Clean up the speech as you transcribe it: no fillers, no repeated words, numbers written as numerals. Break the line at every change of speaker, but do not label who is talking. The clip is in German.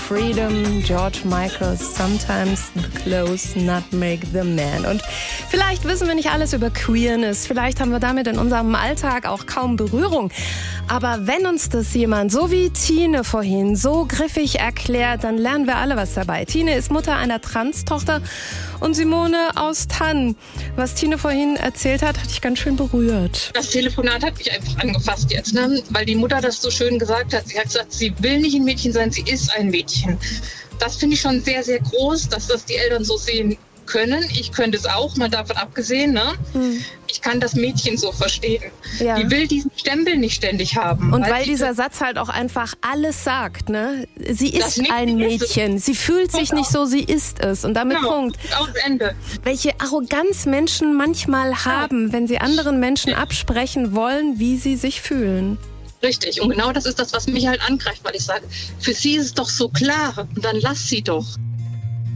Freedom, George Michael, sometimes the clothes not make the man. Und vielleicht wissen wir nicht alles über Queerness, vielleicht haben wir damit in unserem Alltag auch kaum Berührung. Aber wenn uns das jemand, so wie Tine vorhin, so griffig erklärt, dann lernen wir alle was dabei. Tine ist Mutter einer Trans-Tochter und Simone aus Thann. Was Tine vorhin erzählt hat ich ganz schön berührt.
Das Telefonat hat mich einfach angefasst jetzt, ne? Weil die Mutter das so schön gesagt hat. Sie hat gesagt, sie will nicht ein Mädchen sein, sie ist ein Mädchen. Das finde ich schon sehr, sehr groß, dass das die Eltern so sehen können. Ich könnte es auch, mal davon abgesehen. Ne? Ich kann das Mädchen so verstehen. Ja. Die will diesen Stempel nicht ständig haben.
Und weil dieser Satz halt auch einfach alles sagt. Ne? Sie ist ein Mädchen. Sie fühlt sich nicht so, sie ist es. Und damit Punkt.
Aus Ende.
Welche Arroganz Menschen manchmal haben, wenn sie anderen Menschen absprechen wollen, wie sie sich fühlen.
Richtig. Und genau das ist das, was mich halt angreift, weil ich sage, für sie ist es doch so klar. Und dann lass sie doch.